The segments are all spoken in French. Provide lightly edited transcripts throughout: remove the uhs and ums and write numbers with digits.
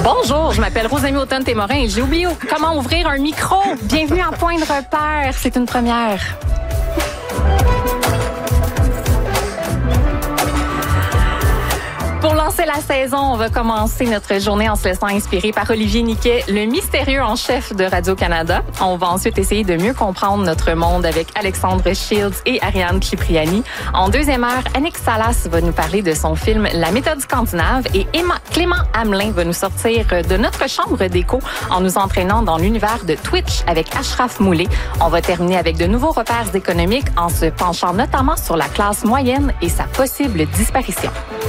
Bonjour, je m'appelle Rosamie Automne-Témorin et j'ai oublié comment ouvrir un micro. Bienvenue à Point de repère, c'est une première. Pour lancer la saison, on va commencer notre journée en se laissant inspirer par Olivier Niquet, le mystérieux en chef de Radio-Canada. On va ensuite essayer de mieux comprendre notre monde avec Alexandre Shields et Ariane Cipriani. En deuxième heure, Annick Salas va nous parler de son film La méthode scandinave et Clément Hamelin va nous sortir de notre chambre d'écho en nous entraînant dans l'univers de Twitch avec Ashraf Moulay. On va terminer avec de nouveaux repères économiques en se penchant notamment sur la classe moyenne et sa possible disparition.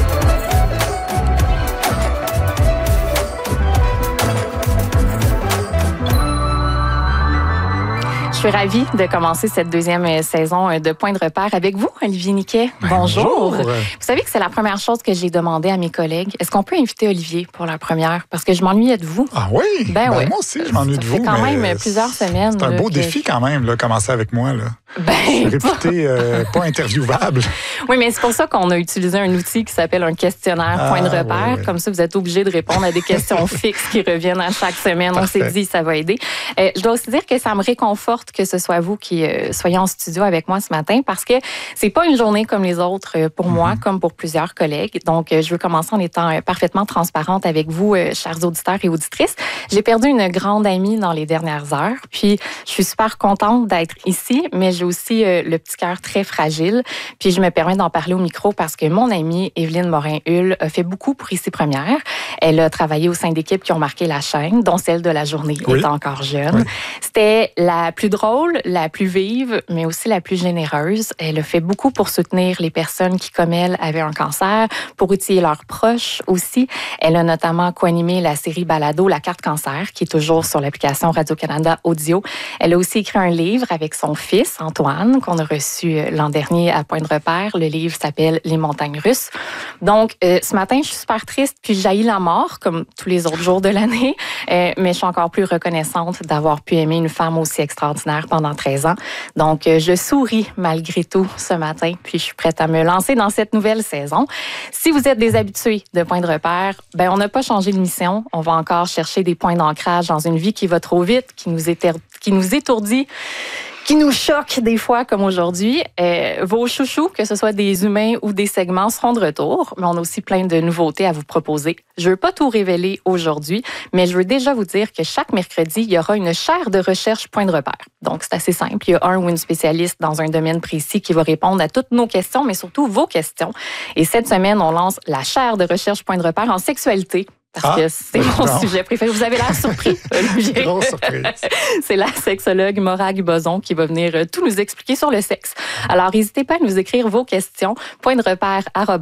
Je suis ravie de commencer cette deuxième saison de Point de repère avec vous, Olivier Niquet. Bonjour. Vous savez que c'est la première chose que j'ai demandé à mes collègues. Est-ce qu'on peut inviter Olivier pour la première? Parce que je m'ennuyais de vous. Ah oui? Ben oui. Moi aussi, je m'ennuie de vous. Ça fait quand même plusieurs semaines. C'est un beau défi quand même, là, commencer avec moi. Là. Je suis réputé pas interviewable. Oui, mais c'est pour ça qu'on a utilisé un outil qui s'appelle un questionnaire Point de repère. Oui. Comme ça, vous êtes obligé de répondre à des questions fixes qui reviennent à chaque semaine. Parfait. On s'est dit, ça va aider. Je dois aussi dire que ça me réconforte que ce soit vous qui soyez en studio avec moi ce matin parce que c'est pas une journée comme les autres pour moi, comme pour plusieurs collègues. Donc, je veux commencer en étant parfaitement transparente avec vous, chers auditeurs et auditrices. J'ai perdu une grande amie dans les dernières heures. Puis, je suis super contente d'être ici, mais j'ai aussi le petit cœur très fragile. Puis, je me permets d'en parler au micro parce que mon amie Évelyne Morin-Hull a fait beaucoup pour Ici Première. Elle a travaillé au sein d'équipes qui ont marqué la chaîne, dont celle de La Journée étant encore jeune. Oui. C'était la plus drôle, la plus vive, mais aussi la plus généreuse. Elle a fait beaucoup pour soutenir les personnes qui, comme elle, avaient un cancer, pour outiller leurs proches aussi. Elle a notamment co-animé la série Balado La carte cancer, qui est toujours sur l'application Radio-Canada Audio. Elle a aussi écrit un livre avec son fils, Antoine, qu'on a reçu l'an dernier à Point de repère. Le livre s'appelle Les montagnes russes. Donc, ce matin, je suis super triste, puis j'haïs la mort, comme tous les autres jours de l'année, mais je suis encore plus reconnaissante d'avoir pu aimer une femme aussi extraordinaire pendant 13 ans. Donc, je souris malgré tout ce matin, puis je suis prête à me lancer dans cette nouvelle saison. Si vous êtes des habitués de Point de repère, ben on n'a pas changé de mission. On va encore chercher des points d'ancrage dans une vie qui va trop vite, qui nous étourdit, qui nous choque des fois comme aujourd'hui. Vos chouchous, que ce soit des humains ou des segments, seront de retour, mais on a aussi plein de nouveautés à vous proposer. Je veux pas tout révéler aujourd'hui, mais je veux déjà vous dire que chaque mercredi, il y aura une chaire de recherche Point de repère. Donc, c'est assez simple. Il y a un ou une spécialiste dans un domaine précis qui va répondre à toutes nos questions, mais surtout vos questions. Et cette semaine, on lance la chaire de recherche Point de repère en sexualité. Parce que c'est mon sujet préféré. Vous avez l'air surpris, Olivier. Grosse surprise. C'est la sexologue Morag Boson qui va venir tout nous expliquer sur le sexe. Alors, n'hésitez pas à nous écrire vos questions. Point de repère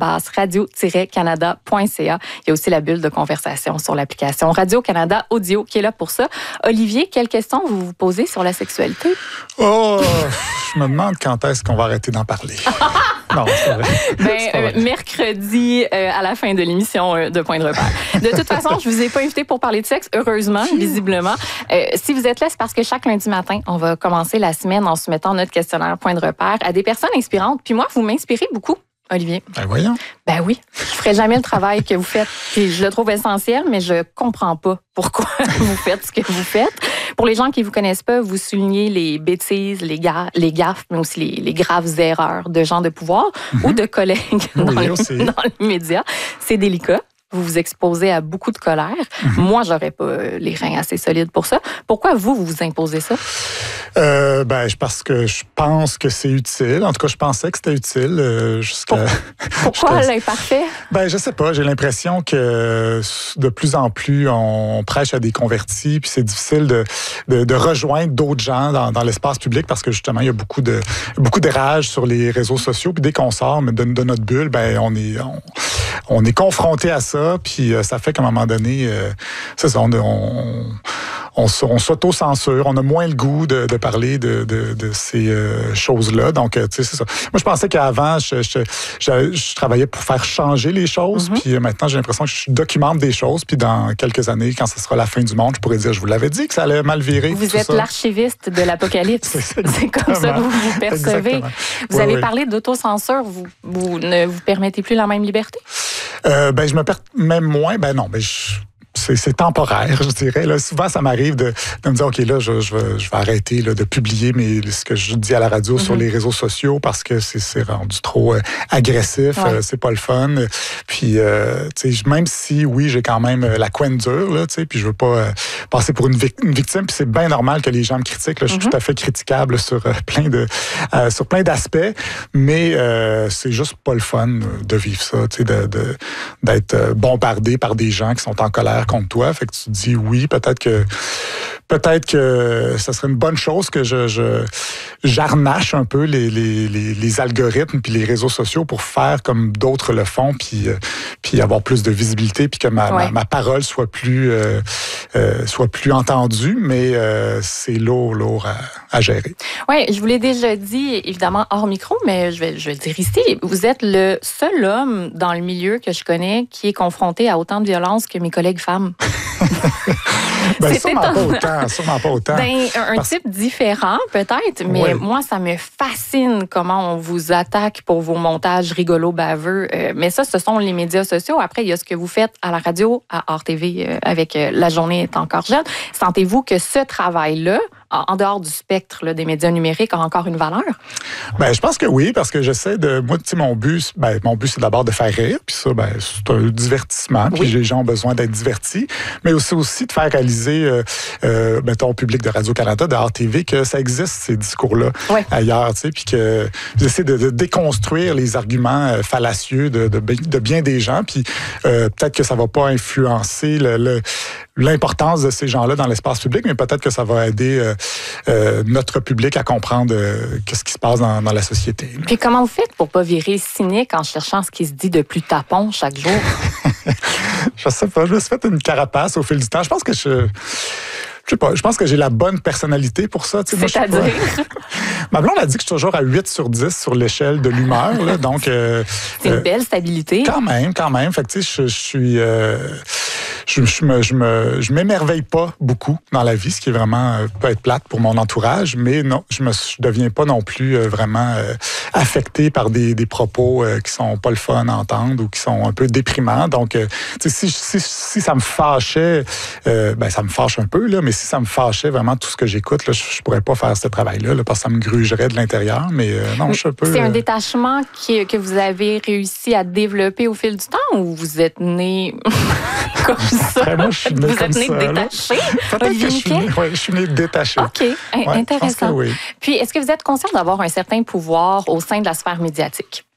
@radio-canada.ca. Il y a aussi la bulle de conversation sur l'application Radio-Canada Audio qui est là pour ça. Olivier, quelles questions vous vous posez sur la sexualité? Oh, je me demande quand est-ce qu'on va arrêter d'en parler. Non, c'est vrai. Mercredi, à la fin de l'émission de Point de repère. De toute façon, je vous ai pas invité pour parler de sexe, heureusement, visiblement. Si vous êtes là, c'est parce que chaque lundi matin, on va commencer la semaine en soumettant notre questionnaire Point de repère à des personnes inspirantes. Puis moi, vous m'inspirez beaucoup, Olivier. Ben voyons. Ben oui. Je ferai jamais le travail que vous faites. Puis je le trouve essentiel, mais je comprends pas pourquoi vous faites ce que vous fêtes. Pour les gens qui vous connaissent pas, vous soulignez les bêtises, les gaffes, mais aussi les graves erreurs de gens de pouvoir ou de collègues dans les médias. C'est délicat. Vous vous exposez à beaucoup de colère. Moi, j'aurais pas les reins assez solides pour ça. Pourquoi vous imposez ça? Parce que je pense que c'est utile. En tout cas, je pensais que c'était utile Pourquoi l'imparfait? Je sais pas. J'ai l'impression que de plus en plus, on prêche à des convertis, puis c'est difficile de rejoindre d'autres gens dans l'espace public parce que justement, il y a beaucoup de rage sur les réseaux sociaux. Puis dès qu'on sort de notre bulle, on est confronté à ça. Puis ça fait qu'à un moment donné, c'est ça, on s'auto-censure, on a moins le goût de parler de ces choses-là. Donc, tu sais, c'est ça. Moi, je pensais qu'avant, je travaillais pour faire changer les choses. Puis maintenant, j'ai l'impression que je documente des choses. Puis dans quelques années, quand ce sera la fin du monde, je pourrais dire, je vous l'avais dit que ça allait mal virer. Vous êtes l'archiviste de l'Apocalypse. C'est comme ça que vous vous percevez. Exactement. Vous avez parlé d'autocensure. Vous ne vous permettez plus la même liberté? Je me permets même moins. c'est temporaire, je dirais. Là, souvent, ça m'arrive de me dire, OK, là, je vais arrêter là, de publier ce que je dis à la radio sur les réseaux sociaux parce que c'est rendu trop agressif, c'est pas le fun. Puis, même si, oui, j'ai quand même la couenne dure, là, puis je veux pas passer pour une victime, puis c'est bien normal que les gens me critiquent. Là, je suis tout à fait critiquable sur plein d'aspects, mais c'est juste pas le fun de vivre ça, d'être bombardé par des gens qui sont en colère contre toi. Fait que tu te dis oui, peut-être que ça serait une bonne chose que j'arnache un peu les algorithmes puis les réseaux sociaux pour faire comme d'autres le font, puis avoir plus de visibilité, puis que ma parole soit plus entendue, mais c'est lourd à gérer. Oui, je vous l'ai déjà dit, évidemment, hors micro, mais je vais le dire ici. Vous êtes le seul homme dans le milieu que je connais qui est confronté à autant de violence que mes collègues femmes. Sûrement pas autant. Un type différent, peut-être, mais moi, ça me fascine comment on vous attaque pour vos montages rigolos, baveux. Mais ça, ce sont les médias sociaux. Après, il y a ce que vous faites à la radio, à RTV, avec La journée est encore jeune. Sentez-vous que ce travail-là, en dehors du spectre là, des médias numériques, a encore une valeur? Je pense que oui, parce que j'essaie de... Moi, mon but, c'est d'abord de faire rire, puis ça, c'est un divertissement, puis les gens ont besoin d'être divertis, mais aussi de faire réaliser, au public de Radio-Canada, de RTV, que ça existe, ces discours-là, ailleurs, puis que j'essaie de déconstruire les arguments fallacieux de bien des gens, puis peut-être que ça va pas influencer l'importance de ces gens-là dans l'espace public, mais peut-être que ça va aider notre public à comprendre qu'est-ce qui se passe dans la société. Là. Puis comment vous faites pour pas virer cynique en cherchant ce qui se dit de plus tapon chaque jour? Je sais pas, je me suis fait une carapace au fil du temps. Je pense que je sais pas, je pense que j'ai la bonne personnalité pour ça. C'est-à-dire? Ma blonde a dit que je suis toujours à 8 sur 10 sur l'échelle de l'humeur. Là, donc, c'est une belle stabilité. Quand même. Fait que, je suis... Je m'émerveille pas beaucoup dans la vie, ce qui est vraiment peut être plate pour mon entourage, mais non, je deviens pas non plus vraiment affecté par des propos qui sont pas le fun à entendre ou qui sont un peu déprimants. Donc, si ça me fâchait, ça me fâche un peu, là, mais si ça me fâchait vraiment tout ce que j'écoute, là, je pourrais pas faire ce travail-là là, parce que ça me grugerait de l'intérieur, mais non, je suis un peu... C'est un détachement que vous avez réussi à développer au fil du temps ou vous êtes né... comme ça. Moi, je suis né vous comme êtes né ça, détaché? Je suis né détaché. OK, intéressant. Oui. Puis, est-ce que vous êtes conscient d'avoir un certain pouvoir au sein de la sphère médiatique?